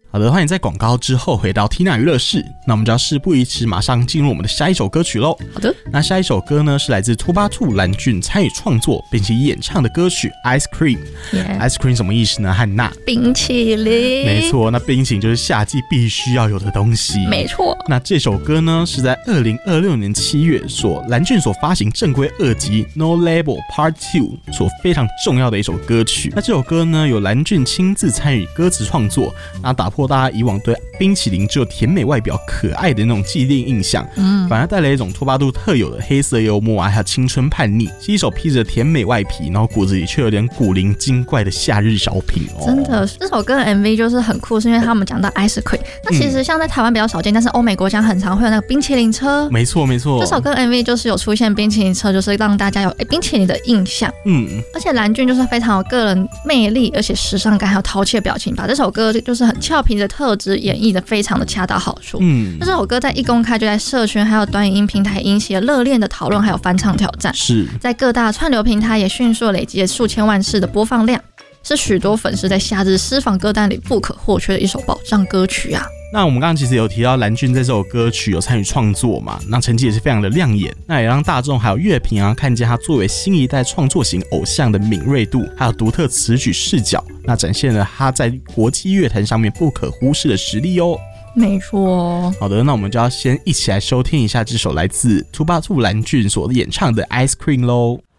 好的，欢迎在广告之后回到 Tina 娱乐室，那我们就要事不宜迟，马上进入我们的下一首歌曲咯。 好的， 那下一首歌呢是来自 282 蓝俊参与创作并且演唱的歌曲 Ice Cream。Ice Cream 什么意思呢？汉娜， 冰淇淋。 没错，那冰淇淋就是夏季必须要有的东西。 没错。 那这首歌呢是在2026年7月蓝俊所发行正规2辑 No Label Part 2所非常重要的一首歌曲。那这首歌呢由蓝俊亲自参与歌词创作，那打破大家以往对冰淇淋只有甜美外表可爱的那种既定印象，反而带来一种282特有的黑色幽默还有青春叛逆，是一首披着甜美外皮然后骨子里却有点古灵精怪的夏日小品真的，这首歌的 MV 就是很酷，是因为他们讲到 Ice Cream， 那其实像在台湾比较少见，但是欧美国家很常会有那个冰淇淋车。 没错没错， 这首歌 MV 就是有出现冰淇淋车，就是让大家有冰淇淋的印象。而且蓝俊就是非常有个人魅力，而且时尚感还有淘气的表情，把这首歌就是很俏皮的特质演绎的非常的恰到好处。这首歌在一公开就在社群还有短影音平台引起了热烈的讨论，还有翻唱挑战， 是在各大串流平台也迅速累积了数千万次的播放量，是许多粉丝在夏日私房歌单里不可或缺的一首保障歌曲啊。 那我们刚刚其实有提到蓝俊在这首歌曲有参与创作嘛，那成绩也是非常的亮眼，那也让大众还有乐评看见他作为新一代创作型偶像的敏锐度还有独特词曲视角，那展现了他在国际乐坛上面不可忽视的实力哦。 没错。 好的，那我们就要先一起来收听一下这首来自282蓝俊所演唱的 Ice Cream 咯。